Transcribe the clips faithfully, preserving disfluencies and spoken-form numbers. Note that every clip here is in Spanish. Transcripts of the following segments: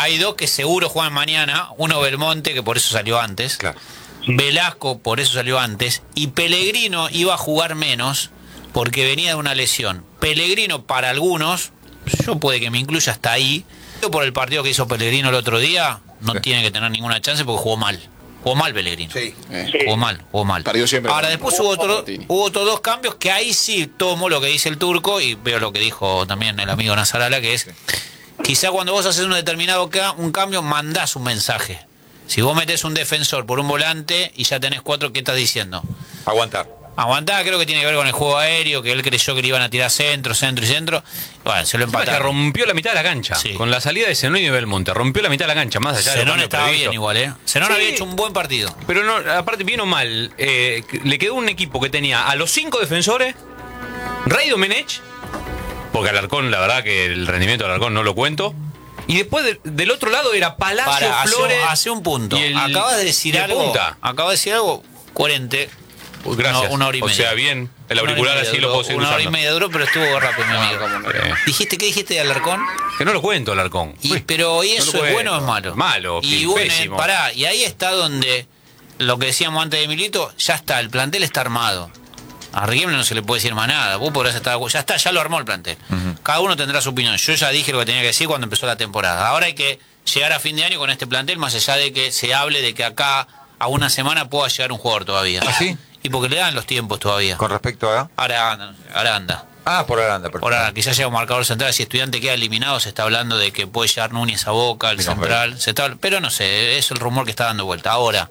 hay dos que seguro juegan mañana. Uno Belmonte, que por eso salió antes. Claro. Velasco, por eso salió antes. Y Pellegrino iba a jugar menos porque venía de una lesión. Pellegrino, para algunos, yo puede que me incluya hasta ahí. Por el partido que hizo Pellegrino el otro día, no sí. tiene que tener ninguna chance porque jugó mal. Jugó mal Pellegrino. Sí. Eh. Jugó mal, jugó mal. Perdió siempre. Ahora después hubo, otro, hubo otros dos cambios que ahí sí tomo lo que dice el turco y veo lo que dijo también el amigo Nazarala, que es, sí. quizá cuando vos haces un determinado ca un cambio, mandás un mensaje. Si vos metés un defensor por un volante y ya tenés cuatro, ¿qué estás diciendo? Aguantar. Aguantar, creo que tiene que ver con el juego aéreo, que él creyó que le iban a tirar centro, centro y centro. Bueno, se lo empataron. Que rompió la mitad de la cancha. Sí. Con la salida de Zenón y de Belmonte. Rompió la mitad de la cancha, más allá de Zenón estaba previsto. bien igual, ¿eh? Zenón sí. había hecho un buen partido. Pero no, aparte, bien o mal, eh, le quedó un equipo que tenía a los cinco defensores, Rey Domenech, porque Alarcón, la verdad que el rendimiento de Alarcón no lo cuento. Y después de, del otro lado era Palacio, Para, Flores. Hace, hace un punto. El, acabas de decir algo. Acabas de decir algo coherente. Gracias. Una, una hora y media. O sea, bien, el auricular así lo puedo seguir Una usando. hora y media duró, pero estuvo rápido, mi amigo. Eh. ¿Dijiste qué dijiste de Alarcón? Que no lo cuento, Alarcón. Y, pero ¿y eso no es bueno o es malo? Malo, y bueno, eh, pará, y ahí está donde lo que decíamos antes de Milito, ya está, el plantel está armado. A Riquelme no se le puede decir más nada. Vos podrás estar, ya está, ya lo armó el plantel. Uh-huh. Cada uno tendrá su opinión. Yo ya dije lo que tenía que decir cuando empezó la temporada. Ahora hay que llegar a fin de año con este plantel, más allá de que se hable de que acá a una semana pueda llegar un jugador todavía. ¿Ah, sí? Y porque le dan los tiempos todavía. ¿Con respecto a? Aranda. Aranda. Ah, por Aranda. Perfecto. Por Aranda. Quizás llega un marcador central. Si Estudiante queda eliminado, se está hablando de que puede llegar Núñez a Boca, el central. Se está, pero no sé, es el rumor que está dando vuelta. Ahora,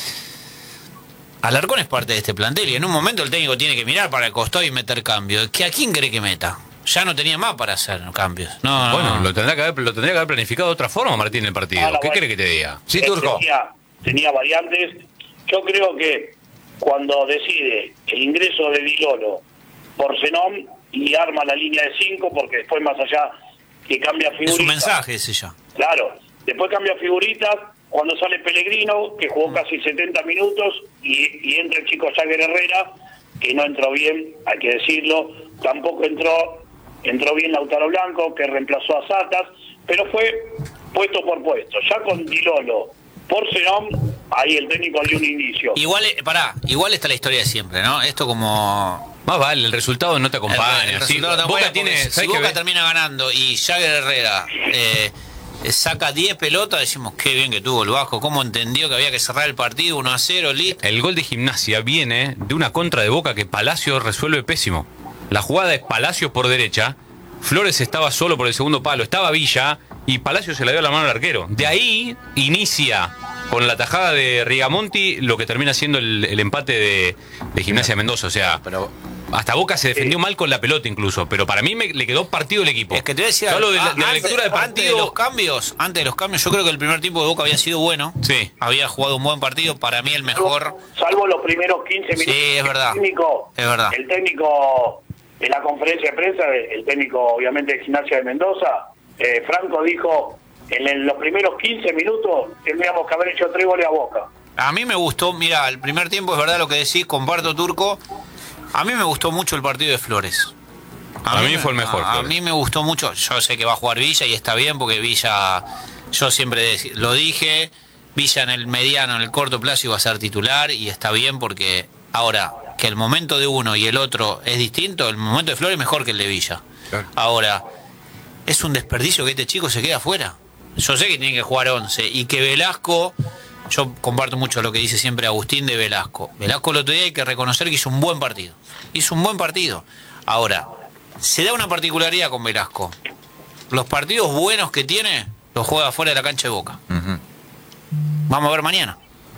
Alarcón es parte de este plantel y en un momento el técnico tiene que mirar para el costado y meter cambios. ¿Que ¿A quién cree que meta? Ya no tenía más para hacer cambios. No, bueno, no. Lo, tendrá que haber, lo tendría que haber planificado de otra forma, Martín, el partido. Ah, ¿Qué bueno. cree que te diga? Sí, Turco. Tenía, tenía variantes. Yo creo que cuando decide el ingreso de Dilolo por Zenón y arma la línea de cinco, porque después más allá que cambia figuritas. Es un mensaje ese ya. Claro, después cambia figuritas, cuando sale Pellegrino, que jugó casi setenta minutos, y, y entra el chico Jagger Herrera, que no entró bien, hay que decirlo, tampoco entró, entró bien Lautaro Blanco, que reemplazó a Satas, pero fue puesto por puesto. Ya con Dilolo por Zenón, ahí el técnico dio un inicio. Igual, pará, igual está la historia de siempre, ¿no? Esto como... Más vale, el resultado no te acompaña. El, el resultado sí, no te Boca tiene, si Boca ve? termina ganando y Jagger Herrera eh, saca diez pelotas, decimos qué bien que tuvo el Vasco, cómo entendió que había que cerrar el partido uno a cero, listo. El gol de Gimnasia viene de una contra de Boca que Palacio resuelve pésimo. La jugada es Palacio por derecha, Flores estaba solo por el segundo palo, estaba Villa y Palacio se le dio la mano al arquero. De ahí inicia con la tajada de Rigamonti lo que termina siendo el, el empate de, de Gimnasia de Mendoza. O sea, pero hasta Boca se defendió mal con la pelota incluso, pero para mí me, le quedó partido el equipo. Es que te decía, Solo de la, de la antes, lectura de partido. Antes de los cambios, antes de los cambios, yo creo que el primer tiempo de Boca había sido bueno. Sí. Había jugado un buen partido, para mí el mejor. Salvo los primeros quince minutos. Sí, es verdad. El técnico, es verdad. El técnico de la conferencia de prensa, el técnico obviamente de Gimnasia de Mendoza, eh, Franco dijo en el, los primeros quince minutos tendríamos que haber hecho tres goles a Boca. A mí me gustó, mira, el primer tiempo es verdad lo que decís, comparto, Turco. A mí me gustó mucho el partido de Flores. A, a mí, mí fue el mejor. A, a mí me gustó mucho. Yo sé que va a jugar Villa y está bien porque Villa, yo siempre lo dije, Villa en el mediano, en el corto plazo iba a ser titular y está bien porque ahora que el momento de uno y el otro es distinto, el momento de Flores es mejor que el de Villa. Claro. Ahora, es un desperdicio que este chico se quede afuera. Yo sé que tiene que jugar once y que Velasco... Yo comparto mucho lo que dice siempre Agustín de Velasco. Velasco el otro día hay que reconocer que hizo un buen partido. Hizo un buen partido. Ahora, se da una particularidad con Velasco. Los partidos buenos que tiene, los juega fuera de la cancha de Boca. Uh-huh. Vamos a ver mañana.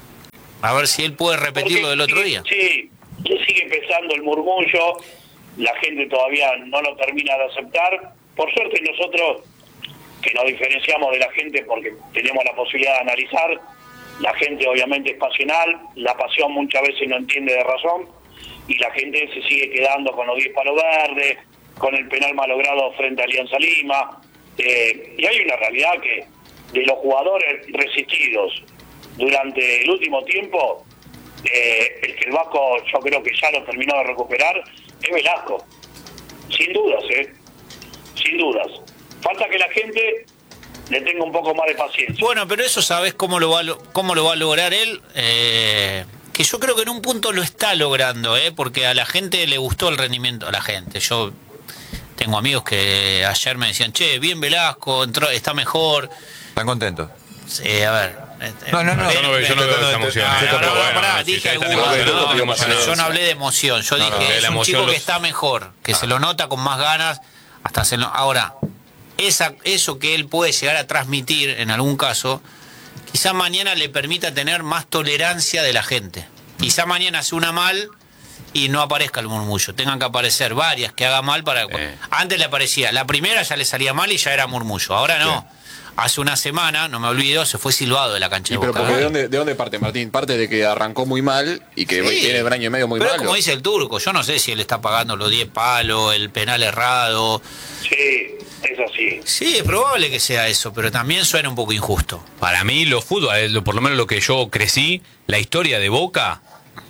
A ver si él puede repetir Porque, lo del otro día. Sí, le sigue pesando el murmullo. La gente todavía no lo termina de aceptar. Por suerte nosotros, que nos diferenciamos de la gente porque tenemos la posibilidad de analizar, la gente obviamente es pasional, la pasión muchas veces no entiende de razón y la gente se sigue quedando con los diez palos verdes, con el penal malogrado frente a Alianza Lima. Eh, y hay una realidad que de los jugadores resistidos durante el último tiempo, eh, el que el Vasco yo creo que ya lo terminó de recuperar es Velasco. Sin dudas, ¿eh? Sin dudas. Falta que la gente le tengo un poco más de paciencia. Bueno, pero eso sabes cómo lo va, a lo- cómo lo va a lograr él. Eh, que yo creo que en un punto lo está logrando, ¿eh? Porque a la gente le gustó el rendimiento. A la gente, yo tengo amigos que ayer me decían, che, bien Velasco, entró, está mejor. ¿Están contentos? Sí, a ver. No, no, no. Yo no veo, yo no veo esa emoción. No, ¿eh? no, no, Pero bueno, pará, si dije ya están alguno. emocionados, No, emocionados. yo no hablé de emoción, yo No, dije, no, que es la un emoción chico que los- está mejor, que se lo nota con más ganas, hasta se lo... Ahora, esa, eso que él puede llegar a transmitir en algún caso, quizá mañana le permita tener más tolerancia de la gente. Quizá mañana hace una mal y no aparezca el murmullo. Tengan que aparecer varias que haga mal para... Eh. Antes le aparecía, la primera ya le salía mal y ya era murmullo. Ahora no. Hace una semana, no me olvido, se fue silbado de la cancha Y de pero Boca. porque ¿de dónde, ¿de dónde parte Martín? Parte de que arrancó muy mal y que Sí. tiene un año y medio muy Pero malo. como dice el turco, yo no sé si él está pagando los diez palos, el penal errado. Sí, es así. Sí, es probable que sea eso, pero también suena un poco injusto. Para mí, los fútbol, eh, lo- por lo menos lo que yo crecí, la historia de Boca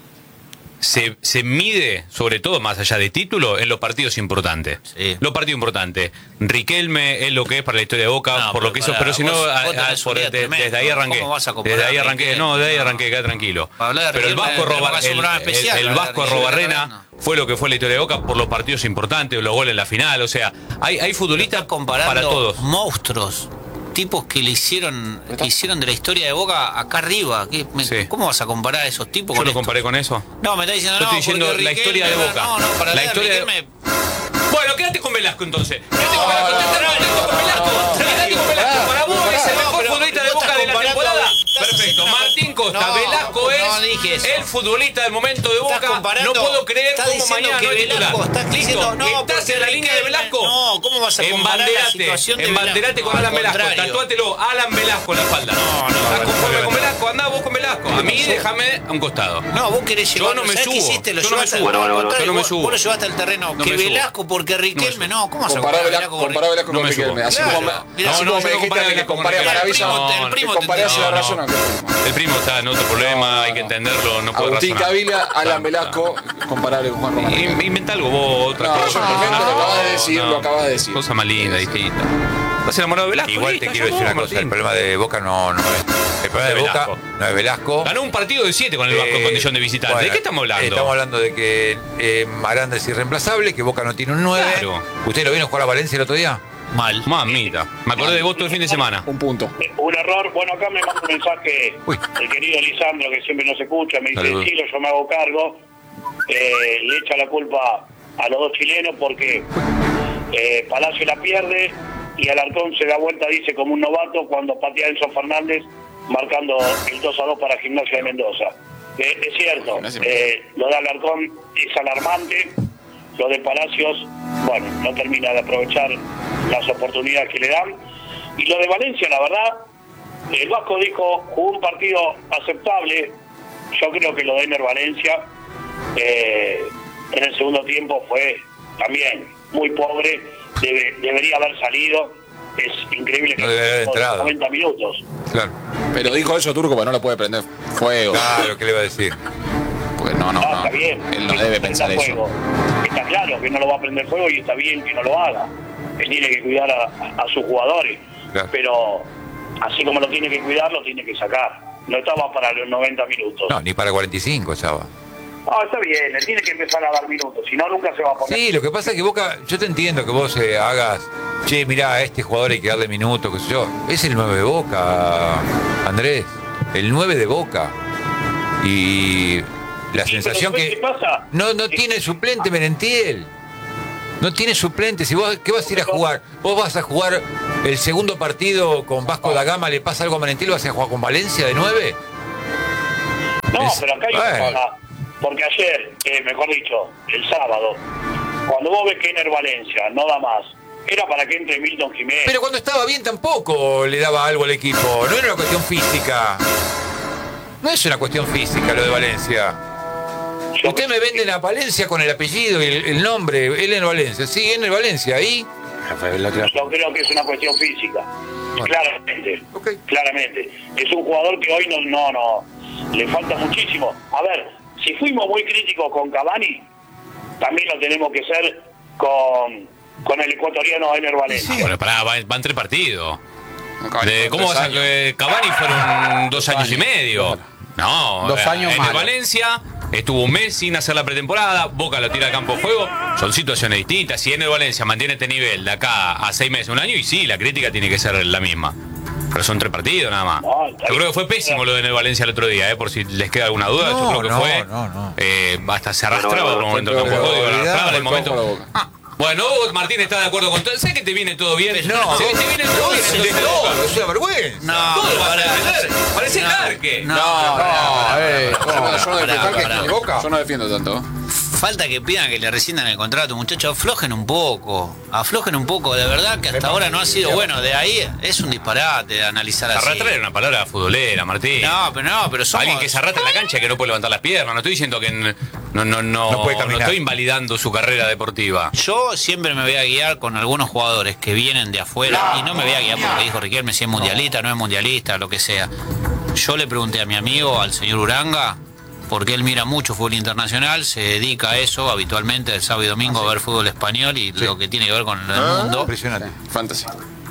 se, se mide, sobre todo más allá de título, en los partidos importantes. Sí. Los partidos importantes. Riquelme es lo que es para la historia de Boca, No, por lo que hizo, pará, pero si no, vos- a- vos a- tenés un por- día de- tremendo. desde ahí arranqué. ¿Cómo vas a comparar Desde ahí a arranqué, Riquelme? no, de ahí No. arranqué, queda tranquilo. Para hablar de Pero el Riquelme, Vasco, tenemos Roba- que hacer un el, programa el- especial, el hablar de Vasco Riquelme, Arrobarrena no. fue lo que fue la historia de Boca por los partidos importantes, los goles en la final, o sea, hay, hay futbolistas Estás comparando para todos. monstruos, tipos que le hicieron, que hicieron de la historia de Boca acá arriba. ¿Qué- me- Sí. ¿Cómo vas a comparar a esos tipos Yo con lo estos? comparé con eso. No, me está diciendo Yo no, estoy diciendo porque la historia de Riquelme- Boca. No, no, para La la historia de- Riquelme... Bueno, quédate con Velasco entonces. Quédate con Velasco. Quédate con Velasco. Quédate con Velasco. Para vos es el mejor futbolista de Boca de la temporada. Perfecto. Martín Costa. No, Velasco no es dije eso. el futbolista del momento de Estás Boca. comparando- No puedo creer estás cómo diciendo mañana que no es titular. Velasco, estás Listo. diciendo, no, ¿Estás porque en la línea de Riquelme- Velasco? no, ¿cómo vas a comparar la Embanderate. situación de Embanderate Velasco? con Alan Al Velasco. contrario. Tatúatelo. Alan Velasco en la espalda. No, no, ¿Estás no, conforme no, con no. Velasco? Andá vos con Velasco. A mí déjame a un costado. No, vos querés Yo llevar. no me ¿sabés qué subo. hiciste? Lo Yo no me llevaste subo. al- Bueno, al bueno, contrario, yo no me vos- subo. Vos lo llevaste al terreno. No que me subo. Velasco porque Riquelme, no, ¿cómo vas a Compará comparar Velasco, Velasco con compará Velasco No con me subo. Riquelme. Así Claro. como me, Mira, así no, como no, me yo dijiste comparé que Velasco con comparé a Riquelme. Maravilla, No, que el primo comparé a te- Ciudad no, Rayo, no. no. El primo está en otro problema, hay que entenderlo, no puede Agustín razonar. Cavila, Alan Está- Velasco, comparable con Juan Román. In- Inventa algo vos, otra No, cosa. yo simplemente lo acabas de decir, lo acabas de decir. Cosa más linda, distinta. ¿Estás enamorado de Velasco? Igual Listo, te quiero ya decir una vos, cosa, el Martín. problema de Boca no, no es. El problema de De Boca Velasco. no es Velasco. Ganó un partido de siete con el Vasco en Eh, condición de visitante. bueno, ¿De qué estamos hablando? Estamos hablando de que eh, Aranda es irreemplazable, que Boca no tiene un nueve. Claro. ¿Usted lo vino a jugar a Valencia el otro día? Mal. Mamita. Me acordé de vos todo el fin de semana. Un punto. Un error. Bueno, acá me manda un mensaje Uy. el querido Lisandro, que siempre nos escucha. Me dice, Saludos. sí, yo me hago cargo. Eh, le echa la culpa a los dos chilenos porque eh, Palacio la pierde y Alarcón se da vuelta, dice, como un novato cuando patea a Enzo Fernández marcando el dos a dos para Gimnasia de Mendoza. Eh, es cierto, Gimnasia de Mendoza. eh, lo de Alarcón es alarmante, lo de Palacios, bueno, no termina de aprovechar las oportunidades que le dan. Y lo de Valencia, la verdad, el Vasco dijo, jugó un partido aceptable. Yo creo que lo de Ener Valencia eh, en el segundo tiempo fue también muy pobre, debe- debería haber salido. Es increíble que No debería haber jugó entrado. noventa minutos. Claro. Pero dijo eso Turco, porque no lo puede prender fuego. Claro, ¿qué le iba a decir? Porque no, no, Ah, no. está bien. Él no debe Prenda pensar eso. fuego. Está claro que no lo va a prender fuego y está bien que no lo haga. Que tiene que cuidar a, a sus jugadores. Claro. Pero así como lo tiene que cuidar, lo tiene que sacar. No estaba para los noventa minutos. No, ni para cuarenta y cinco, chava. Ah, está bien, le tiene que empezar a dar minutos, si no nunca se va a poner. Sí, lo que pasa es que Boca, yo te entiendo que vos eh, hagas, che, mirá, a este jugador hay que darle minutos, qué sé yo. Es el nueve de Boca, Andrés. El nueve de Boca. Y la Sí, sensación pero que ¿qué pasa? no, no tiene suplente Merentiel. No tiene suplente. Si vos, ¿qué vas a ir a jugar? ¿Vos vas a jugar el segundo partido con Vasco da Gama? ¿Le pasa algo a Merentiel? ¿Vas a jugar con Valencia de nueve? No, Es- pero acá hay una bueno. cosa. Porque ayer, eh, mejor dicho, el sábado, cuando vos ves que Ener Valencia no da más, era para que entre Milton Jiménez. Pero cuando estaba bien tampoco le daba algo al equipo. No era una cuestión física. No es una cuestión física lo de Valencia. Yo- Usted me vende la Valencia con el apellido y el, el nombre. Él en Valencia. Sí, en Valencia. Ahí. Yo creo que es una cuestión física. Bueno. Claramente. Ok. Claramente. Es un jugador que hoy no, no, no. Le falta muchísimo. A ver, si fuimos muy críticos con Cavani, también lo tenemos que ser con, con el ecuatoriano Ener Valencia. Bueno, pará, va- van tres partidos. Cavani De, fueron ¿Cómo tres vas a años. que Cavani fueron dos años y medio? No, Dos eh, años en el malos. Valencia estuvo un mes sin hacer la pretemporada, Boca lo tira al campo de juego, son situaciones distintas. Si en el Valencia mantiene este nivel de acá a seis meses, un año, y sí, la crítica tiene que ser la misma. Pero son tres partidos nada más. No, está Yo creo bien. que fue pésimo lo de en el Valencia el otro día, eh, por si les queda alguna duda. No, yo creo que no, fue. no, no. eh, hasta se arrastraba Bueno, por un momento el fue campo de peor, juego, digo, olvidá, arrastraba en el fue momento. peor por la Boca. Ah, bueno, vos, Martín, está de acuerdo con todo. Sé que te viene todo bien. No, se, te viene todo bien. de entonces, todo, es una vergüenza. No, todo vas a pará. defender. Parece Carque. No, No, No, eh, Yo no, yo no Pará, defiendo, pará. ¿De Boca? yo no defiendo tanto. falta que pidan que le rescindan el contrato, muchachos. Aflojen un poco, aflojen un poco. De verdad que hasta ahora no ha sido bueno. De ahí es un disparate de analizar así. Arrastrar era una palabra futbolera, Martín. No, pero no, pero somos... Alguien que se arrastra en la cancha y que no puede levantar las piernas. No estoy diciendo que n- no, no, no, No puede caminar. estoy invalidando su carrera deportiva. Yo siempre me voy a guiar con algunos jugadores que vienen de afuera y no me voy a guiar por lo que dijo Riquelme, si es mundialista, no es mundialista, lo que sea. Yo le pregunté a mi amigo, al señor Uranga, porque él mira mucho fútbol internacional, se dedica a eso habitualmente el sábado y domingo a ver fútbol español y lo que tiene que ver con el mundo. Impresionante. Fantasy.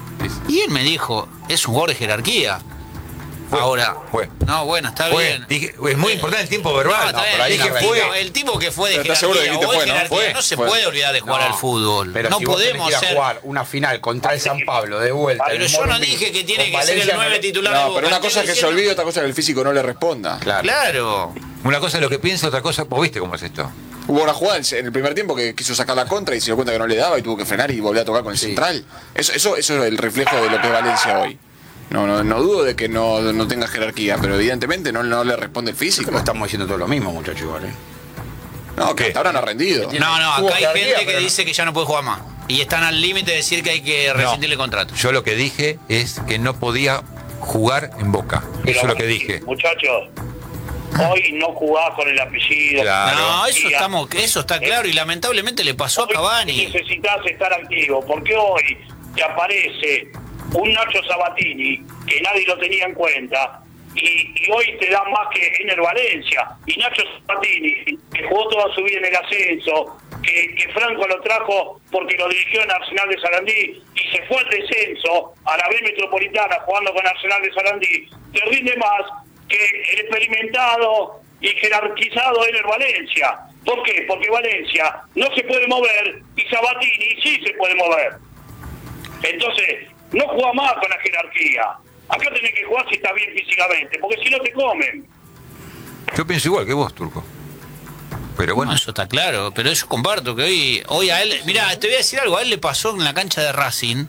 Y él me dijo, es un jugador de jerarquía. Ahora, fue. no, bueno, está Fue. bien. Dije, es muy importante el tiempo verbal. No, está bien. por ahí Dije, dije, el, fue. tipo, el tipo que fue de Pero estás seguro de jerarquía, que o te de fue, ¿no? jerarquía, Fue, no se fue. puede olvidar de jugar No, al fútbol. Pero no si vos tenés podemos que ir a ser... jugar una final contra el San Pablo de vuelta. en Pero el yo no Morumbí, dije que tiene con que ser el Valencia, nueve no- titular de No, Boca. pero una Estoy cosa es que se diciendo- olvide, otra cosa es que el físico no le responda. Claro. Claro. Una cosa es lo que piensa, otra cosa, vos viste cómo es esto. Hubo una jugada en el primer tiempo que quiso sacar la contra y se dio cuenta que no le daba y tuvo que frenar y volver a tocar con el Sí. central. Eso, eso, eso es el reflejo de lo que es Valencia hoy. No, no, no dudo de que no, no tenga jerarquía, pero evidentemente no, no le responde el Creo físico. que estamos diciendo todo lo mismo, muchachos, igual, ¿eh? No, que ¿Qué? hasta ahora no ha rendido. No, no, Tuvo acá hay jerarquía, gente que pero no- dice que ya no puede jugar más. Y están al límite de decir que hay que rescindirle el contrato. Yo lo que dije es que no podía jugar en Boca. Eso es lo que dije. Muchachos, hoy no jugás con el apellido. Claro. No, eso, Y a- estamos, eso está claro y lamentablemente le pasó a Hoy Cavani. necesitas estar activo, porque hoy te aparece un Nacho Sabatini que nadie lo tenía en cuenta y, y hoy te da más que en el Valencia. Y Nacho Sabatini, que jugó toda su vida en el ascenso, que, que Franco lo trajo porque lo dirigió en Arsenal de Sarandí y se fue al descenso a la B Metropolitana jugando con Arsenal de Sarandí, te rinde más que el experimentado y jerarquizado en el Valencia. ¿Por qué? Porque Valencia no se puede mover y Sabatini sí se puede mover. Entonces, no juega más con la jerarquía. Acá tenés que jugar si estás bien físicamente, porque si no te comen. Yo pienso igual que vos, Turco. Pero bueno, No, eso está claro, pero yo comparto que hoy, hoy a él, mira, te voy a decir algo, a él le pasó en la cancha de Racing,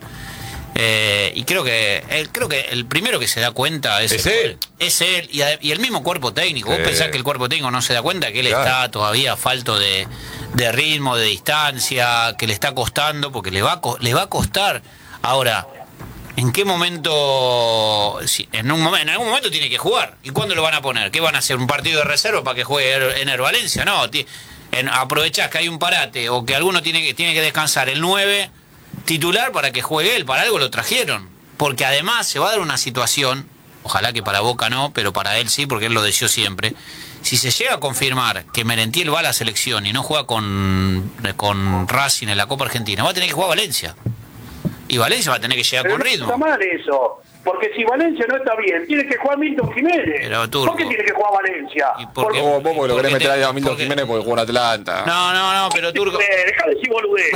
eh, y creo que él, creo que el primero que se da cuenta es, Es el, él. es él y, a- y el mismo cuerpo técnico. Sí. Vos pensás que el cuerpo técnico no se da cuenta que él Claro. está todavía falto de, de ritmo, de distancia, que le está costando, porque le va a, co- le va a costar. Ahora, ¿en qué momento? Si- en, un momen- en algún momento tiene que jugar. ¿Y cuándo lo van a poner? ¿Qué van a hacer? ¿Un partido de reserva para que juegue Er- en el Valencia? No, ti- en, aprovechás que hay un parate o que alguno tiene que, tiene que descansar el nueve titular para que juegue él. Para algo lo trajeron. Porque además se va a dar una situación, ojalá que para Boca no, pero para él sí, porque él lo deseó siempre. Si se llega a confirmar que Merentiel va a la selección y no juega con, con Racing en la Copa Argentina, va a tener que jugar Valencia. Y Valencia va a tener que llegar Pero con no ritmo. está mal eso, porque si Valencia no está bien, tiene que jugar Milton Jiménez. Pero, Turco. ¿Por qué tiene que jugar Valencia? ¿Y por qué? Vos, vos porque lo Porque querés meter te- ahí a Milton porque- Jiménez porque jugó en Atlanta. No, no, no, pero Turco. Eh, Dejá de decir boludez.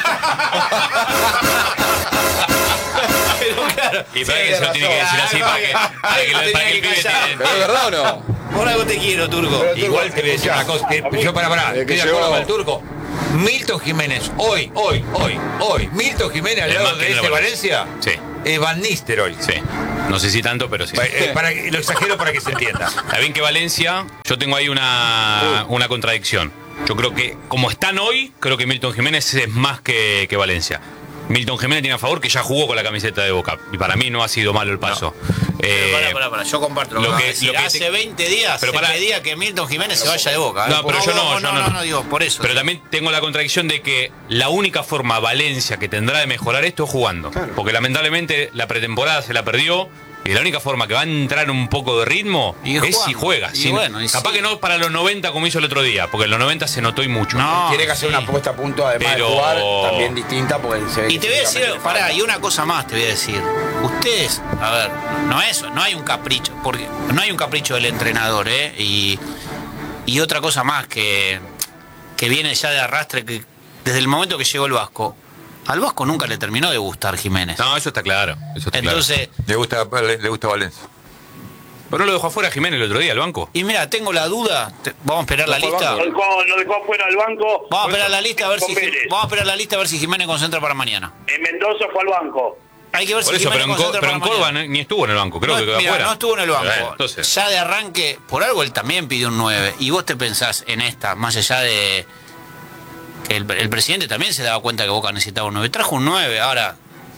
Pero claro. Y para que se lo tiene que decir así, para que, para que, lo- para que el pibe tiene- ¿Pero es verdad o no? Por algo te quiero, Turco. igual te voy a decir una cosa. Que yo para parar, Desde que estoy de acuerdo llegó- con el Turco. Milton Jiménez, hoy, hoy, hoy, hoy, Milton Jiménez al Es lado más que de en el este Valencia. Valencia, Sí. es Van Nistelrooy. Sí. No sé si tanto, pero sí. Pa- eh, para que- lo exagero para que se entienda. Está bien que Valencia, yo tengo ahí una, una contradicción. Yo creo que, como están hoy, creo que Milton Jiménez es más que, que Valencia. Milton Jiménez tiene a favor que ya jugó con la camiseta de Boca. Y para mí no ha sido malo el paso. Eh, Pero pará, pará, pará, yo comparto lo, lo que, que- vas a decir. lo que Hace te- veinte días pero se pará. pedía que Milton Jiménez se vaya de Boca. ¿eh? No, pero yo no, yo no, no. no, no, digo, por eso. Pero también tengo la contradicción de que la única forma Valencia que tendrá de mejorar esto es jugando. Porque lamentablemente la pretemporada se la perdió Y la única forma que va a entrar un poco de ritmo Y es jugando. si juega. Y Si- bueno, y capaz sí. que no para los noventa como hizo el otro día, porque en los noventa se notó y mucho. No. Tiene que hacer sí. una puesta a punto, además Pero- de jugar, también distinta, porque se ve Y que te voy a decir, físicamente pará, falta. y una cosa más te voy a decir. Ustedes, a ver, no es, no hay un capricho, porque no hay un capricho del entrenador, ¿eh? Y, y otra cosa más que, que viene ya de arrastre, que desde el momento que llegó el Vasco, al Vasco nunca le terminó de gustar Jiménez. No, eso está claro. Eso está Entonces, Le gusta, le, le gusta Valencia. claro. Pero no lo dejó afuera Jiménez el otro día, el banco. y mira, tengo la duda, te- vamos a esperar la fue al lista. banco. Lo dejó, lo dejó afuera del banco. Vamos a esperar la lista a ver si Con Vélez. vamos a esperar la lista a ver si Jiménez concentra para mañana. En Mendoza fue al banco. Hay que ver Por si eso, pero Jiménez en, Co- concentra pero en para Córdoba mañana. ni estuvo en el banco, creo no, que quedó mira, afuera. no estuvo en el banco. Bueno, entonces, Ya de arranque, por algo él también pidió un nueve. Y vos te pensás en esta, más allá de que el, el presidente también se daba cuenta que Boca necesitaba un nueve. Trajo un nueve. Ahora,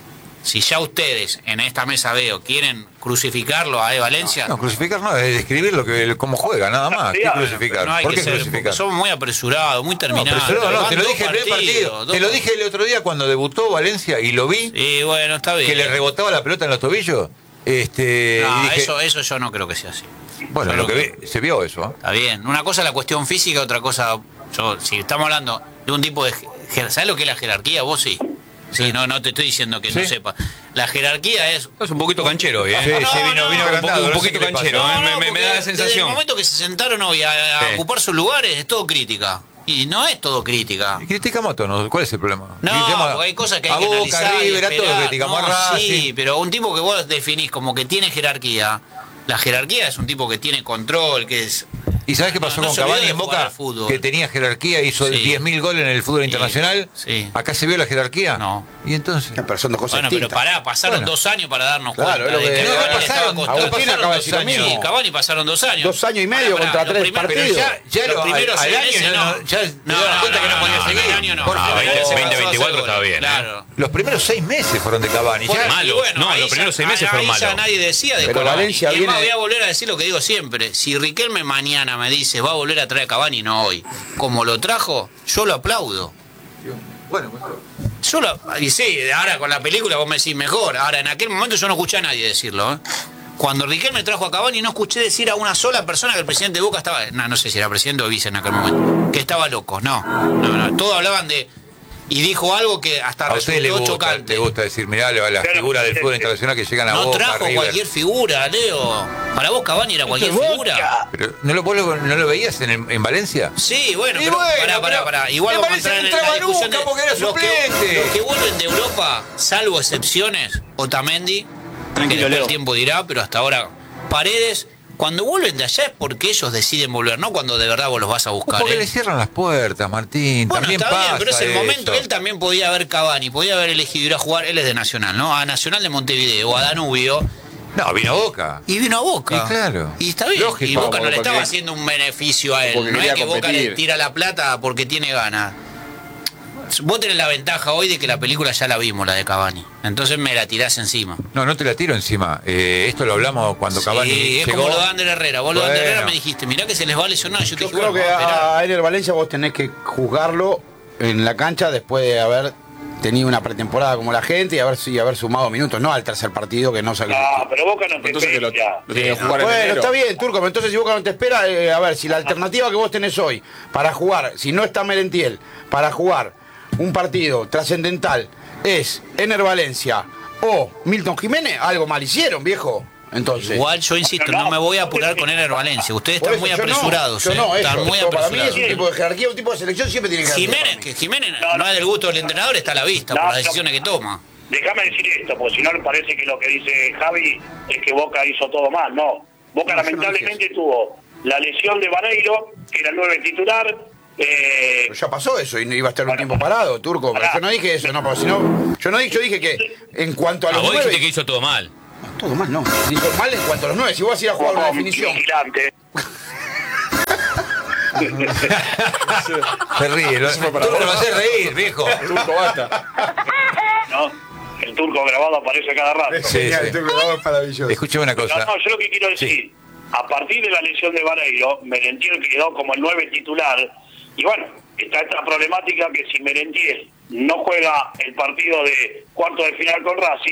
si ya ustedes en esta mesa veo quieren crucificarlo a E. Valencia, No, crucificar no, es describir lo que, cómo juega, nada más. ¿Qué Pero crucificar? no hay ¿Por que qué ser, crucificar? porque somos muy apresurados, muy No, terminados. pero no, no, Van te lo dos dije el primer partido. partidos, Te lo dos- dije el otro día cuando debutó Valencia y lo vi, Y bueno, está bien. que le rebotaba la pelota en los tobillos. Este, No, y dije, eso, eso yo no creo que sea así. bueno, Yo lo no que creo. vi, se vio eso. ¿eh? Está bien. Una cosa es la cuestión física, otra cosa. Yo, si estamos hablando de un tipo de. jer- ¿Sabes lo que es la jerarquía? Vos sí. Sí, no, no te estoy diciendo que no Sí. sepa. La jerarquía es. es un poquito canchero hoy, ¿eh? Sí, no, sí, vino, no, vino un agrandado. poco- un no sé poquito qué le pasa. canchero, ¿eh? me- me- me da la porque sensación. Desde el momento que se sentaron hoy a, a Sí. ocupar sus lugares es todo crítica. Y no es todo crítica. Y criticamos a todos, ¿cuál es el problema? No, Criticamos porque hay cosas que hay a que Boca, analizar y River, a todos esperar. criticamos No, a Racing. sí, pero un tipo que vos definís como que tiene jerarquía, la jerarquía es un tipo que tiene control, que es... ¿Y sabes qué pasó No, no con se olvidó Cavani de en jugar Boca? al fútbol. Que tenía jerarquía, hizo Sí. diez mil goles en el fútbol Sí, internacional. sí. ¿Acá se vio la jerarquía? No. ¿Y entonces? Pero son dos cosas Bueno, pero distintas. pará, pasaron Bueno. dos años para darnos Claro, cuenta es lo de que- que No, no Cavani pasaron, estaba Agustín constante. acaba de decir lo Sí, mismo. Cavani pasaron dos años. Dos años y medio contra los tres primeros- partidos. pero Ya, ya los lo- primeros al seis año meses no, no. ya se dieron cuenta que no podía no, seguir. al año no. Por Ah, favor, veinte, no, veinte, no, veinticuatro no, está bien, ¿eh? Claro. Los primeros seis meses fueron de Cavani. Por- Ya- Malo. y bueno, No, ahí los ya- primeros seis meses ahí fueron ya malos. nadie decía de Pero Cavani. Valencia Y es más, viene- voy a volver a decir lo que digo siempre. Si Riquelme mañana me dice va a volver a traer a Cavani, no hoy, como lo trajo, yo lo aplaudo. Bueno, mejor. Yo lo, y sí, ahora con la película vos me decís mejor. Ahora, en aquel momento yo no escuché a nadie decirlo. ¿eh? Cuando Riquelme trajo a Cavani, no escuché decir a una sola persona que el presidente de Boca estaba. No, no sé si era presidente o vice en aquel momento. Que estaba loco. No, no, no. Todos hablaban de. Y dijo algo que hasta A usted le resultó gusta, chocante. le gusta decir, mirá la, la Claro, figura del sí, fútbol sí. internacional que llegan a No Boca, trajo River. cualquier figura, Leo. Para vos Cavani era cualquier figura. Pero, ¿no, lo, vos lo- ¿No lo veías en, el- en Valencia? Sí, bueno, Y pero bueno, pará, pará, pero pará. Igual me vamos a parece entrar que en la entraba discusión de nunca porque era los que, suplente. los que vuelven de Europa, salvo excepciones, Otamendi, que Tranquilo, después Leo. el tiempo dirá, pero hasta ahora Paredes, cuando vuelven de allá es porque ellos deciden volver, no cuando de verdad vos los vas a buscar. Porque ¿eh? le cierran las puertas, Martín. Bueno, También está pasa bien, pero es el eso. momento. Él también podía haber Cavani, podía haber elegido ir a jugar, él es de Nacional, ¿no? A Nacional de Montevideo o a Danubio. No, vino a Boca. Y vino a Boca. Y claro. Y está bien. Lógico. y Boca no le Porque- estaba haciendo un beneficio a él. porque No es quería que Boca le competir. tira la plata porque tiene ganas. Vos tenés la ventaja hoy de que la película ya la vimos, la de Cavani. Entonces me la tirás encima. No, no te la tiro encima. Eh, esto lo hablamos cuando Cavani Sí, es llegó. como lo de Ander Herrera. Vos lo de Ander Bueno. Herrera me dijiste, mirá que se les va a lesionar. Yo te Yo dije, creo bueno, que vamos a esperar. a Ener Valencia vos tenés que juzgarlo en la cancha después de haber tenido una pretemporada como la gente y haber, y haber sumado minutos, no al tercer partido que no salió. No, pero Boca no te Entonces que lo, espera. lo tiene que jugar en Bueno, enero. está bien, Turco, pero entonces si Boca no te espera, eh, a ver, si la alternativa que vos tenés hoy para jugar, si no está Merentiel, para jugar un partido trascendental es Ener Valencia o Milton Jiménez, algo mal hicieron, viejo. Entonces, Igual yo insisto, no me voy a apurar con Ener Valencia. Ustedes por están eso muy yo no, apresurados. yo eh. no, Están eso, muy eso para mí es apresurados. un tipo de jerarquía, un tipo de selección siempre tiene que Jiménez, que Jiménez no es del gusto del entrenador, está a la vista No, por las no. decisiones que toma. Déjame decir esto, porque si no le parece que lo que dice Javi es que Boca hizo todo mal. No, Boca No, yo no lamentablemente tuvo la lesión de Vareiro, que era el nueve titular. Eh, Pero ya pasó eso y no iba a estar un tiempo parado, Turco. Pero yo no dije eso, no, porque si no. Yo no dije, yo dije que en cuanto a A los vos nueve. dijiste que hizo todo mal. Todo mal, no. Dijo mal en cuanto a los nueve. Si vos vas a ir a jugar una como definición. vigilante. Se ríe. Lo, fue para tú lo vos. vas a hacer reír, viejo. Turco, basta. ¿No? El turco grabado aparece cada rato. Sí, Genial, sí. Turco, no, es maravilloso. Escúchame una No, cosa. no, yo lo que quiero decir, a partir de la lesión de Vareiro, Merentiel quedó como el nueve titular, y bueno, está esta problemática que si Merentiel no juega el partido de cuarto de final con Racing,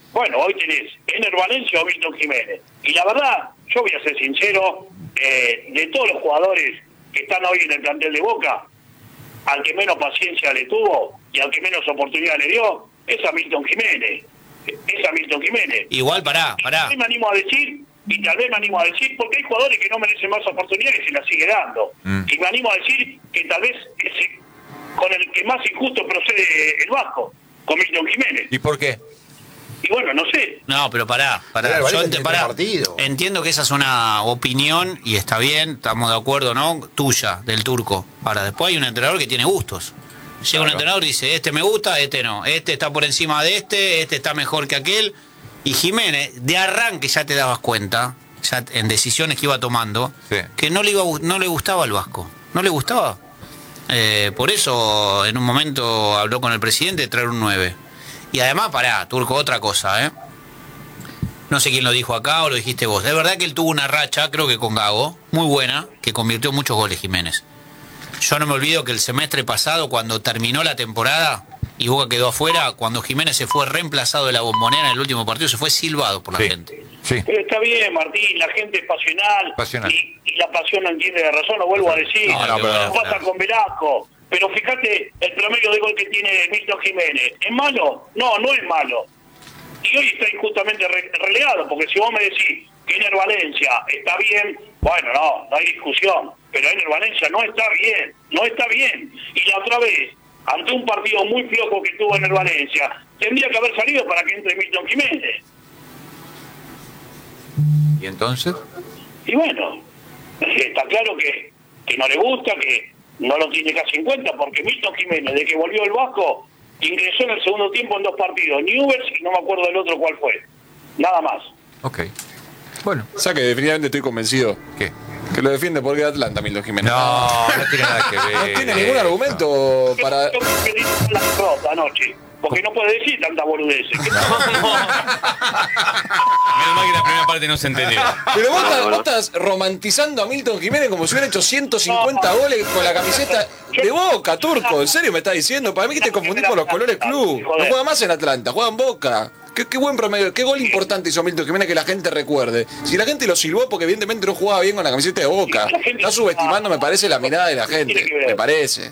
Bueno, hoy tenés Ener Valencia o Milton Jiménez. Y la verdad, yo voy a ser sincero, eh, de todos los jugadores que están hoy en el plantel de Boca, al que menos paciencia le tuvo y al que menos oportunidad le dio, es a Milton Jiménez. Es a Milton Jiménez. Igual, pará, pará. Y me animo a decir, y tal vez me animo a decir, porque hay jugadores que no merecen más oportunidades y se las sigue dando. Mm. Y me animo a decir que tal vez es con el que más injusto procede el Vasco, con Milton Jiménez. ¿Y por qué? Y bueno, no sé. No, pero pará, pará. Pero Yo ent pará. partido. Entiendo que esa es una opinión y está bien, estamos de acuerdo, ¿no? Tuya, del turco. Ahora, después hay un entrenador que tiene gustos. Llega claro. un entrenador y dice, este me gusta, este no. Este está por encima de este, este está mejor que aquel. Y Jiménez, de arranque ya te dabas cuenta, ya en decisiones que iba tomando, sí. que no le, iba, no le gustaba al Vasco. No le gustaba. Eh, por eso, en un momento habló con el presidente de traer un nueve. Y además, pará, Turco, otra cosa, ¿eh? No sé quién lo dijo acá o lo dijiste vos. De verdad que él tuvo una racha, creo que con Gago, muy buena, que convirtió muchos goles Jiménez. Yo no me olvido que el semestre pasado, cuando terminó la temporada y Boca quedó afuera, cuando Jiménez se fue reemplazado de la Bombonera en el último partido, se fue silbado por la sí, gente. Sí. Pero está bien, Martín, la gente es pasional, pasional. Y, y la pasión no entiende de razón, lo vuelvo a decir. No, no, pero, pasa con Velasco. Pero fíjate el promedio de gol que tiene Milton Jiménez. ¿Es malo? No, no es malo. Y hoy está injustamente re relegado, porque si vos me decís que Ener Valencia está bien, bueno, no, no hay discusión. Pero Ener Valencia no está bien, no está bien. Y la otra vez, ante un partido muy flojo que tuvo Ener Valencia, tendría que haber salido para que entre Milton Jiménez. ¿Y entonces? Y bueno, está claro que, que no le gusta, que no lo tiene casi en cuenta, porque Milton Jiménez, de que volvió el Vasco, ingresó en el segundo tiempo en dos partidos, Newell's y no me acuerdo del otro cuál fue. Nada más. Ok. Bueno. O sea que definitivamente estoy convencido. ¿Qué? Que lo defiende porque es Atlanta, Milton Jiménez. No, no tiene nada que ver. No tiene ningún argumento para... Yo creo que dijo la derrota anoche, porque no puede decir tanta boludeces. Menos mal que la primera parte no se entendió. Pero vos, estás, vos estás romantizando a Milton Jiménez como si hubiera hecho ciento cincuenta no, goles con la camiseta de Boca, Turco. ¿En serio me estás diciendo? Para mí que te confundís por los colores club. No juega más en Atlanta, juega en Boca. Qué, qué buen promedio, qué gol importante hizo Milton Jiménez que la gente recuerde. Si la gente lo silbó porque evidentemente no jugaba bien con la camiseta de Boca. Está subestimando, me parece, la mirada de la gente. Me parece.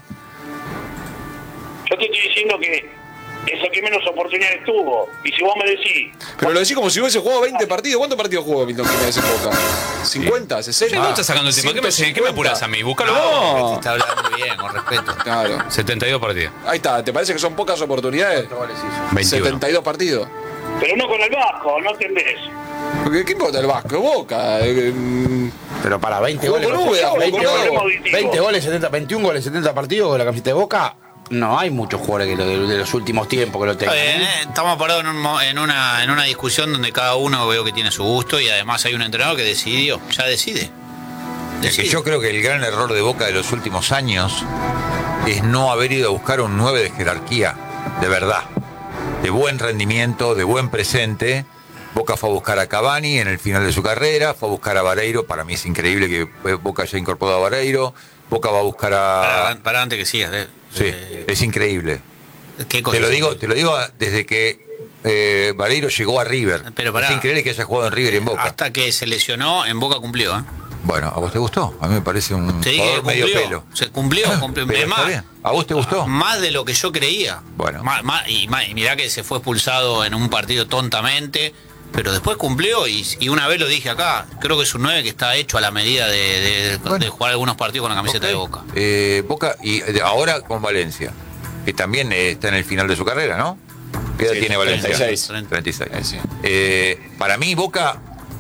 Yo te estoy diciendo que es el que menos oportunidades tuvo. Y si vos me decís... Pero lo decís como si hubiese jugado veinte partidos. ¿Cuántos partidos jugó Milton Jiménez en Boca? ¿cincuenta? ¿sesenta? No estás sacando el tema. ¿Qué me, ¿Qué me apuras a mí? Búscalo. No. Te está hablando bien, con respeto. Claro. setenta y dos partidos. Ahí está. ¿Te parece que son pocas oportunidades? veintiuno. setenta y dos partidos. Pero no con el Vasco, no entendés. ¿Qué, ¿Qué importa el Vasco? Boca. Eh, Pero para veinte Jugó goles, con Úbeda, jugó veinte, con goles Úbeda. veinte goles, setenta, veintiún goles, setenta partidos con la camiseta de Boca. No hay muchos jugadores que lo de, de los últimos tiempos que lo tengan. Está bien, ¿eh? Estamos parados en, un, en, una, en una discusión donde cada uno veo que tiene su gusto y además hay un entrenador que decidió, ya decide. Es que yo creo que el gran error de Boca de los últimos años es no haber ido a buscar un nueve de jerarquía, de verdad, de buen rendimiento, de buen presente. Boca fue a buscar a Cavani en el final de su carrera, fue a buscar a Vareiro. Para mí es increíble que Boca haya incorporado a Vareiro. Boca va a buscar a... Para, para antes que sigas. Eh. Sí, eh, es increíble. ¿Qué cosa te lo es? digo, te lo digo desde que eh, Vareiro llegó a River. Pero pará, es increíble que haya jugado en River y en Boca. Hasta que se lesionó, en Boca cumplió. ¿eh? Bueno, ¿a vos te gustó? A mí me parece un te dije jugador que medio cumplió, pelo. Se cumplió, cumplió. Pero Es está más, bien. ¿A vos te gustó? Más de lo que yo creía. Bueno. Más, más, y, más, y mirá que se fue expulsado en un partido tontamente. Pero después cumplió y, y una vez lo dije acá, creo que es un nueve que está hecho a la medida de, de, bueno. de jugar algunos partidos con la camiseta okay. de Boca. Eh, Boca y ahora con Valencia, que también eh, está en el final de su carrera, ¿no? ¿Qué edad sí, tiene Valencia? treinta y seis. treinta y seis. Sí. Eh, para mí Boca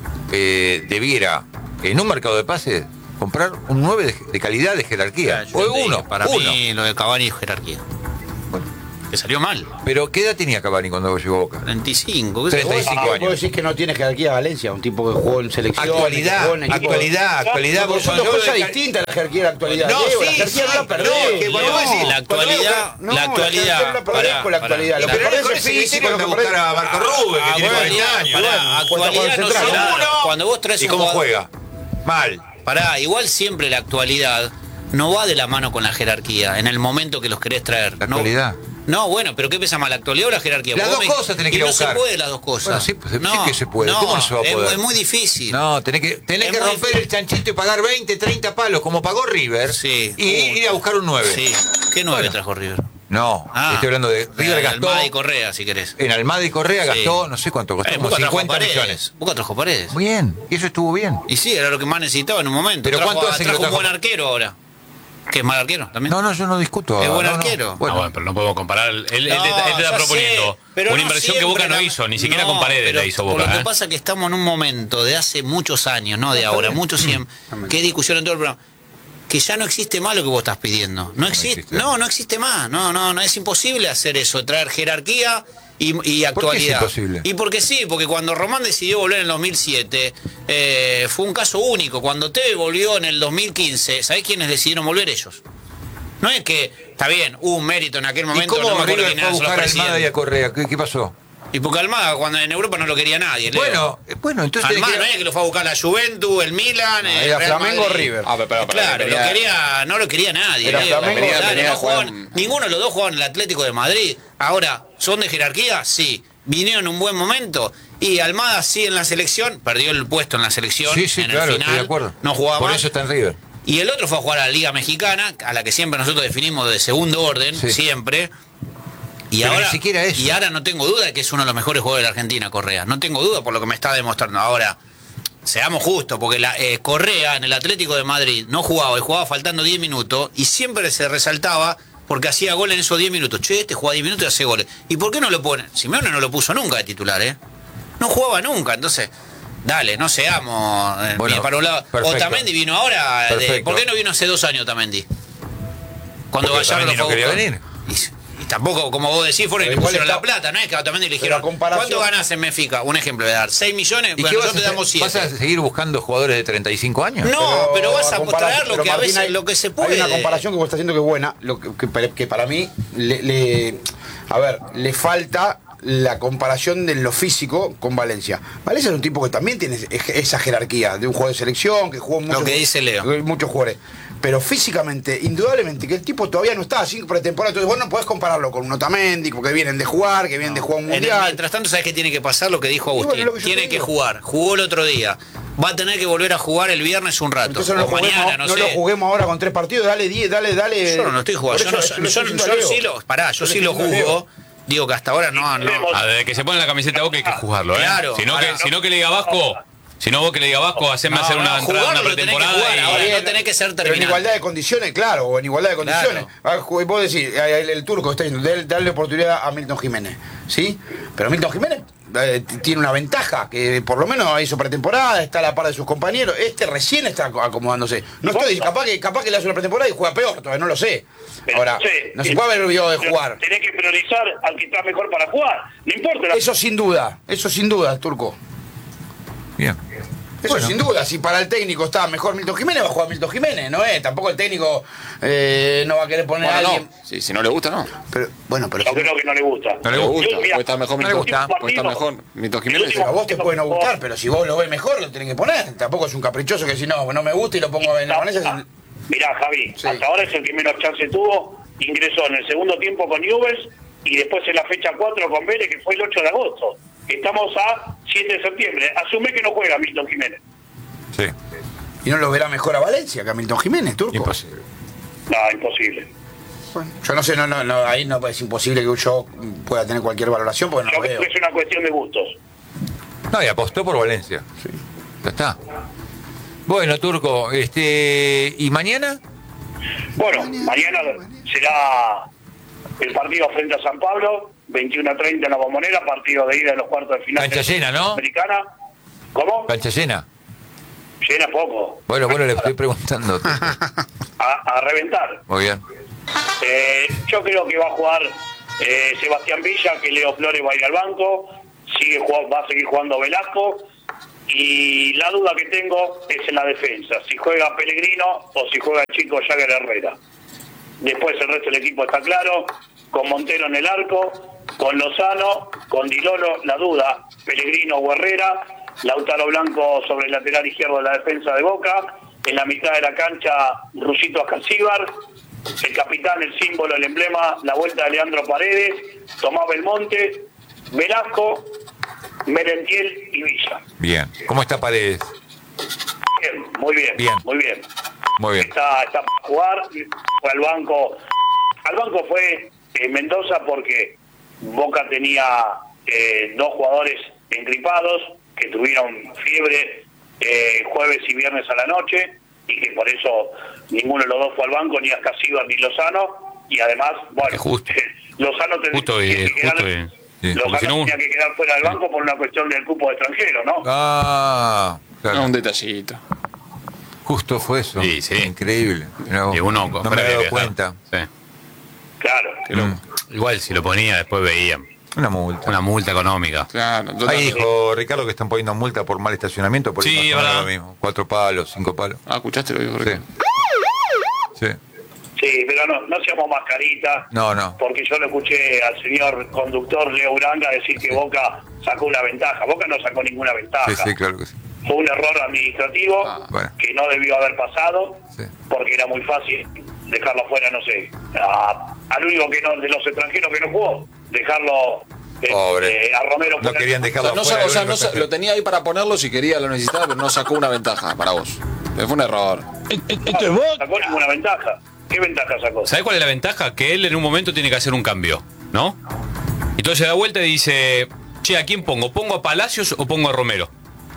eh, debiera, en un mercado de pases, comprar un nueve de, de calidad, de jerarquía. Yo O te uno. dije, para uno. mí lo de Cavani es jerarquía. Bueno. Que salió mal. Pero ¿qué edad tenía Cavani cuando llegó a Boca? treinta y cinco. ¿Qué sé yo? treinta y cinco Vos años. decís que no tiene jerarquía Valencia, un tipo que jugó en selección. Actualidad, que jugó en equipo- actualidad, actualidad. Porque son dos cosas distintas la jerarquía y la actualidad. No, Diego, sí, la jerarquía sí, no la perdés. no, que cuando vos decís- La actualidad, No, la actualidad. jerarquía no la perdés pará, con la pará. actualidad. Lo La- que Pero perdés con es ese físico, físico lo que que buscar perdés- a Marco Rubio, que Ah, tiene bueno, cuarenta años. pará, bueno. actualidad no central. se da. Uno. Cuando vos traes ¿Y un cómo jugador- juega? Mal. Pará, igual siempre la actualidad no va de la mano con la jerarquía, en el momento que los querés traer. La no, actualidad. No, bueno, pero ¿qué pesa más, la actualidad o la jerarquía? Las Vos dos me- cosas tenés que y ir a no buscar. se puede las dos cosas. Bueno, sí, pues, sí no, que se puede. No, ¿Cómo no se va a es- poder? Es, muy difícil. No, tenés que, tenés Es que muy romper difícil. el chanchito y pagar veinte, treinta palos, como pagó River, Sí. y Uh, ir a buscar un nueve. Sí. ¿Qué nueve Bueno. trajo River? No, Ah, estoy hablando de River eh, gastó. Almada y Correa, si querés. En Almada y Correa Sí. gastó, no sé cuánto, costó Eh, como Boca trajo a cincuenta Paredes. millones. Boca trajo Paredes. Muy bien, y eso estuvo bien. Y sí, era lo que más necesitaba en un momento. Pero trajo, ¿cuánto a- hace que trajo lo un buen trajo? arquero ahora. ¿Que es mal arquero también? No, no, yo no discuto. Es buen no, no. arquero. Ah, Bueno, bueno, pero no podemos comparar. Él, él- él No, te- él te está ya proponiendo sé, pero una no inversión que Boca siempre no la- hizo, ni siquiera no, con Paredes pero la hizo por Boca. Lo que ¿eh? pasa es que estamos en un momento de hace muchos años, no de ahora, muchos siempre, que hay discusión en todo el programa, que ya no existe más lo que vos estás pidiendo. No existe, existe. no, no existe más. No, no, no es imposible hacer eso, traer jerarquía y, y actualidad. ¿Por qué es imposible? Y porque sí, porque cuando Román decidió volver en el dos mil siete, eh, fue un caso único. Cuando Tevez volvió en el dos mil quince, ¿sabés quiénes decidieron volver? Ellos. No es que, está bien, hubo un mérito en aquel ¿y momento, cómo no me acuerdo River quién fue a eran los buscar a Almada y presidentes. a Correa? ¿Qué, qué pasó? Y porque Almada, cuando en Europa no lo quería nadie. Leo. Bueno, eh, bueno, entonces tenés Almada que- no es que lo fue a buscar la Juventus, el Milan, el Era Real Flamengo Madrid. River. Ah, pero, pero, pero, Claro, venía- lo quería, no lo quería nadie. Era Leo. Flamengo, Claro, venía no a jugar jugaban- un- ninguno de los dos jugaban en el Atlético de Madrid. Ahora, ¿son de jerarquía? Sí. ¿Vinieron en un buen momento? Y Almada sí en la selección, perdió el puesto en la selección. Sí, sí, en claro, el final, estoy de acuerdo. No jugaba Por más. eso está en River. Y el otro fue a jugar a la Liga Mexicana, a la que siempre nosotros definimos de segundo orden, Sí. siempre. Y Pero ahora, ni siquiera eso. y ahora no tengo duda de que es uno de los mejores jugadores de la Argentina, Correa. No tengo duda por lo que me está demostrando. Ahora, seamos justos, porque la, eh, Correa en el Atlético de Madrid no jugaba y jugaba faltando diez minutos y siempre se resaltaba porque hacía gol en esos diez minutos. Che, este juega diez minutos y hace goles. ¿Y por qué no lo ponen? Simeone no lo puso nunca de titular, ¿eh? No jugaba nunca, entonces... Dale, no seamos eh, Bueno, para un lado. perfecto. Otamendi vino ahora. de- Perfecto. ¿Por qué no vino hace dos años Otamendi? Cuando Porque Gallardo Otamendi lo no fue a quería buscar. venir. Y, y tampoco, como vos decís, fueron y Pero le igual pusieron está- la plata, ¿no? Es que a Otamendi le Pero dijeron, la comparación- ¿cuánto ganás en Benfica? Un ejemplo de dar, ¿seis millones? ¿Y Bueno, qué vas a, nosotros te damos hacer? siete. ¿Vas a seguir buscando jugadores de treinta y cinco años? No, pero, vas a compara- traer lo pero que a Martín, veces hay- lo que se puede. Hay una comparación que vos estás haciendo que es buena, lo que, que- que para mí le, le- a ver, le falta la comparación de lo físico con Valencia. Valencia es un tipo que también tiene esa jerarquía de un jugador de selección, que jugó muchos, que dice Leo. muchos jugadores. Pero físicamente, indudablemente, que el tipo todavía no está así pretemporada. Entonces vos no podés compararlo con un Otamendi, porque vienen de jugar, que vienen de jugar un En el- mundial. mientras tanto, ¿sabes qué tiene que pasar? Lo que dijo Y bueno, Agustín. lo que yo tiene te que digo. jugar. Jugó el otro día. Va a tener que volver a jugar el viernes un rato. Entonces no, lo o juguemos, mañana, no, no sé. lo juguemos ahora con tres partidos, dale diez, dale, dale. Yo no lo estoy jugando. Por Yo, no, eso, yo, eso yo, es yo Leo. sí lo. Pará, yo Eso sí es lo un Leo. juzgo. Digo que hasta ahora no. no. Ah, desde que se pone la camiseta Boca hay que jugarlo, ¿eh? Claro, si, no ahora- que, si no que le diga Vasco, si no vos que le diga Vasco, haceme hacer una, entrada, jugarlo una lo tenés que pretemporada jugar, y... ahora Bien, no tenés que ser pero en terminante. igualdad de condiciones, claro, o en igualdad de condiciones. Ah, ju- Vos decís, eh, el, el turco está diciendo, dale, darle oportunidad a Milton Jiménez, ¿sí? Pero Milton Jiménez eh, t- tiene una ventaja, que por lo menos hizo pretemporada, está a la par de sus compañeros. Este recién está ac- acomodándose. No estoy, capaz que, capaz que le hace una pretemporada y juega peor, todavía no lo sé. Ahora, Sí, no se sí. puede haber olvidado de Pero jugar. Tenés que priorizar al que está mejor para jugar. No importa. La... Eso sin duda, eso sin duda, turco. Bien. Eso Bueno. sin duda, si para el técnico está mejor Milton Jiménez, va a jugar Milton Jiménez, ¿no es? Tampoco el técnico eh, no va a querer poner a Bueno, alguien. no. Si, si no le gusta, no. Pero, bueno, pero Yo si- creo que no le gusta. No le Le gusta. Yo, mira, Puede estar mejor no le Milton- gusta. Puede estar mejor Milton Jiménez. pero a vos te puede no gustar, pero si vos lo ves mejor, lo tenés que poner. Tampoco es un caprichoso que si no, no me gusta y lo pongo en la Vanessa. Mirá, Javi, Sí. hasta ahora es el que menos chance tuvo. Ingresó en el segundo tiempo con Newell's y después en la fecha cuatro con Vélez, que fue el ocho de agosto. Estamos a siete de septiembre. Asume que no juega Milton Jiménez. Sí. Y no lo verá mejor a Valencia que a Milton Jiménez, turco. Imposible. No, imposible. Bueno, yo no sé, no, no, no, ahí no es imposible que yo pueda tener cualquier valoración porque no Yo lo creo veo. que es una cuestión de gustos. No, y apostó por Valencia. Sí. Ya está. Bueno, Turco, este. ¿Y mañana? Bueno, mañana será el partido frente a San Pablo, veintiuno a treinta en la Bombonera, partido de ida de los cuartos de final. Cancha llena, ¿no? Americana. ¿Cómo? Cancha llena. Llena poco. Bueno, bueno, le estoy preguntando. Turco. A, a reventar. Muy bien. Eh, yo creo que va a jugar eh, Sebastián Villa, que Leo Flores va a ir al banco, sigue jugando, va a seguir jugando Velasco, y la duda que tengo es en la defensa, si juega Pellegrino o si juega el chico Jagger Herrera. Después el resto del equipo está claro, con Montero en el arco, con Lozano, con Di Lolo, la duda, Pellegrino o Herrera, Lautaro Blanco sobre el lateral izquierdo de la defensa de Boca, en la mitad de la cancha Rusito Ascalcíbar, el capitán, el símbolo, el emblema, la vuelta de Leandro Paredes, Tomás Belmonte, Velasco, Merentiel y Villa. Bien. ¿Cómo está Paredes? Bien, muy bien, Bien. muy bien. Muy bien. Está, está para jugar, fue al banco. Al banco fue eh, Mendoza porque Boca tenía eh, dos jugadores engripados que tuvieron fiebre eh, jueves y viernes a la noche y que por eso ninguno de los dos fue al banco, ni Ascasíbar ni Lozano, y además, bueno, justo. Lozano tenía Justo y- que quedar, justo y- sí. Lozano Si no- tenía que quedar fuera del banco por una cuestión del cupo de extranjero, ¿no? Ah, claro. Un detallito. Justo fue eso. Sí, sí. Increíble. No, Y uno, no me espera he que dado dejar. cuenta. Sí. Claro. Mm. Igual si lo ponía, después veían. Una multa. Una multa económica. Claro, yo Ahí también. dijo Ricardo que están poniendo multa por mal estacionamiento. Por Sí, eso es más o menos verdad. lo mismo. Cuatro palos, cinco palos. Ah, ¿escuchaste lo que dijo Sí. Ricardo? Sí. Sí, pero no, no seamos mascaritas. No, no. Porque yo le escuché al señor conductor Leo Uranga decir que Boca sacó una ventaja. Boca no sacó ninguna ventaja. Sí, sí, claro que sí. Fue un error administrativo Ah, bueno. que no debió haber pasado, Sí. porque era muy fácil dejarlo fuera, no sé, a- al único que no, de los extranjeros que no jugó, dejarlo eh, Pobre. eh, a Romero. No fuera. querían O dejarlo sea, no, afuera, sa- o sea, el no único sa- lo tenía ahí para ponerlo si quería, lo necesitaba, pero no sacó una ventaja para vos. Fue un error. No sacó ninguna ventaja. ¿Qué ventaja sacó? ¿Sabés cuál es la ventaja? Que él en un momento tiene que hacer un cambio, ¿no? Entonces se da vuelta y dice, che, ¿a quién pongo? ¿Pongo a Palacios o pongo a Romero?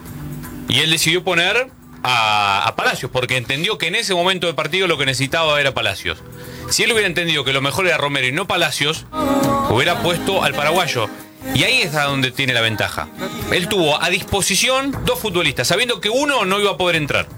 Y él decidió poner a, a Palacios, porque entendió que en ese momento del partido lo que necesitaba era Palacios. Si él hubiera entendido que lo mejor era Romero y no Palacios, hubiera puesto al paraguayo. Y ahí es a donde tiene la ventaja. Él tuvo a disposición dos futbolistas, sabiendo que uno no iba a poder entrar.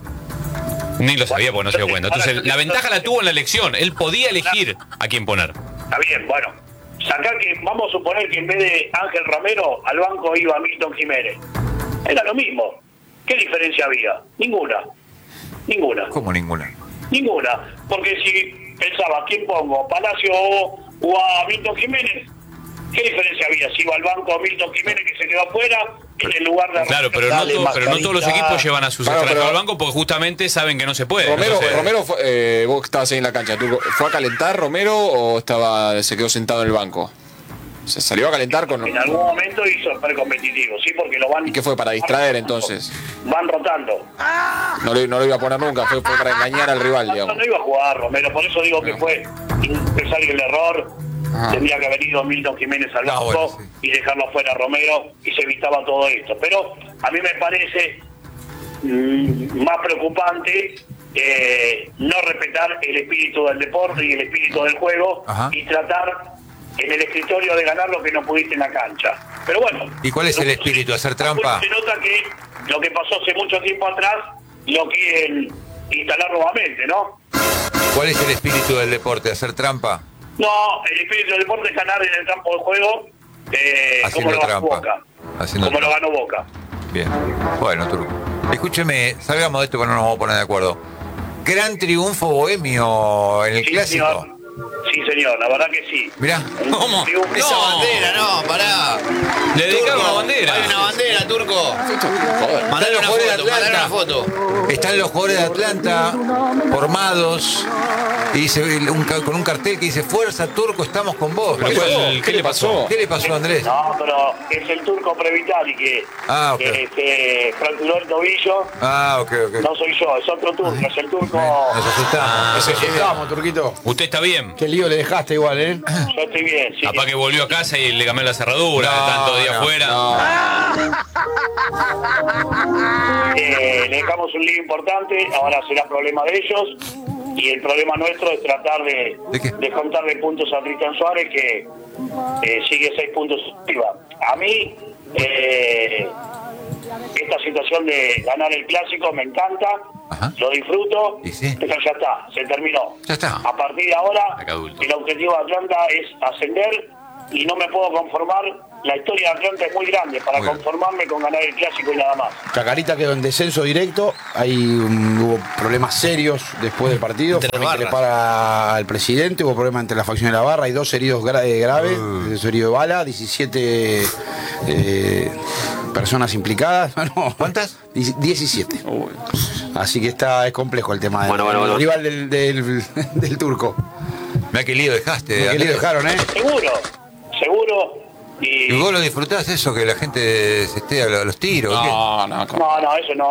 Ni lo sabía porque no se dio cuenta. Entonces, la ventaja la tuvo en la elección. Él podía elegir a quién poner. Está bien, bueno. Sacar que, vamos a suponer que en vez de Ángel Romero, al banco iba Milton Jiménez. Era lo mismo. ¿Qué diferencia había? Ninguna. Ninguna. ¿Cómo ninguna? Ninguna. Porque si pensaba, ¿quién pongo? ¿Palacio o, o a Milton Jiménez? ¿Qué diferencia había? Si iba al banco a Milton Jiménez que se quedó afuera en el lugar de... Claro, pero no, Dale, to- pero no todos los mascarita. equipos llevan a sus Claro, extranjeros pero- al banco porque justamente saben que no se puede. Romero, Entonces, Romero fue, eh, vos que estabas ahí en la cancha, ¿tú, ¿fue a calentar Romero o estaba se quedó sentado en el banco? ¿Se salió a calentar con...? En algún momento hizo el precompetitivo, sí, porque lo van... ¿Y qué fue, para distraer entonces? Van rotando. No lo, no lo iba a poner nunca, fue, fue para engañar al rival, No, digamos. no iba a jugar Romero, por eso digo que fue necesario el error. Ah. Tendría que haber ido Milton Jiménez al Ah, banco bueno, sí. y dejarlo fuera a Romero y se evitaba todo esto. Pero a mí me parece mm, más preocupante eh, no respetar el espíritu del deporte y el espíritu del juego. Ajá. Y tratar en el escritorio de ganar lo que no pudiste en la cancha. Pero bueno. ¿Y cuál es el espíritu? ¿Hacer trampa? Se nota que lo que pasó hace mucho tiempo atrás lo quieren instalar nuevamente, ¿no? ¿Cuál es el espíritu del deporte? ¿Hacer trampa? No, el espíritu del deporte es ganar en el campo de juego eh, Haciendo como lo ganó trampa. Boca. Haciendo como lo trampa. ganó Boca. Bien. Bueno, Turco. Escúcheme, salgamos de esto que no nos vamos a poner de acuerdo. Gran triunfo bohemio en el Sí, clásico. señor. Sí, señor, la verdad que sí. Mirá. Un ¿Cómo? triunfo. Esa No. bandera, no, pará. Le dedicaron Turco, una bandera. Hay una bandera, Turco. Mandale una los jugadores foto, de mandale una Atlanta. foto. Están los jugadores de Atlanta formados y dice, un ca- con un cartel que dice Fuerza Turco, estamos con vos. Pero ¿Qué, fue pasó? el- ¿qué le pasó? ¿Qué le pasó, Andrés? No, pero es el turco Previtali que, Ah, ok. que se fracturó el tobillo. Ah, ok, ok. No soy yo, es otro turco, es el turco. Nos asustamos. Ese llegamos, Turquito. Usted está bien. Qué lío le dejaste igual, ¿eh? Yo estoy bien, sí. Capaz que volvió a casa y le cambió la cerradura, No, de tantos días no, fuera. Eh, le dejamos un lío importante, ahora será problema de ellos. Y el problema nuestro es tratar de, ¿De qué? de contarle puntos a Cristian Suárez, que eh, sigue seis puntos arriba. A mí, eh, esta situación de ganar el clásico me encanta, Ajá. lo disfruto, Y sí. pero ya está, se terminó. Ya está. A partir de ahora, Acá adulto. el objetivo de Atlanta es ascender y no me puedo conformar. La historia de Atlanta es muy grande para Muy bien. conformarme con ganar el clásico y nada más. Chacarita quedó en descenso directo. Ahí um, hubo problemas serios después del partido. Entre Fue las que le barras. para al presidente. Hubo problemas entre la facción de la barra. Hay dos heridos gra- eh, graves. Uh. Dos heridos de bala. diecisiete eh, personas implicadas. No, ¿Cuántas? diecisiete. Así que está, es complejo el tema del Bueno, bueno, bueno. rival del, del, del turco. Mirá qué lío dejaste. Qué Andrés. lío dejaron, ¿eh? Seguro, seguro. Y, ¿Y vos lo disfrutás eso, que la gente se esté a los tiros? ¿Qué? No, no, no, no, eso no.